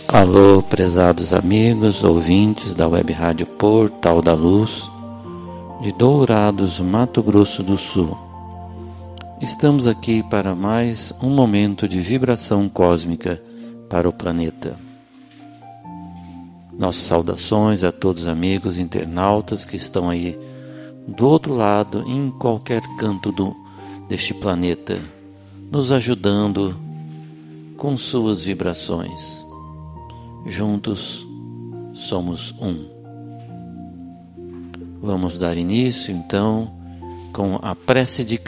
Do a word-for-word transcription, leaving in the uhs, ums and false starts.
Alô, prezados amigos, ouvintes da Web Rádio Portal da Luz, de Dourados, Mato Grosso do Sul. Estamos aqui para mais um momento de vibração cósmica para o planeta. Nossas saudações a todos os amigos internautas que estão aí do outro lado, em qualquer canto do, deste planeta, nos ajudando com suas vibrações. Juntos somos um. Vamos dar início então com a prece de